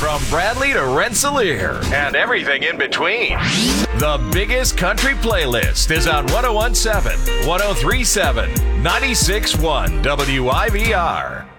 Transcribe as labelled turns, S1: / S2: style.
S1: from Bradley to Rensselaer and everything in between. The biggest country playlist is on 1017, 1037, 96.1 WIVR.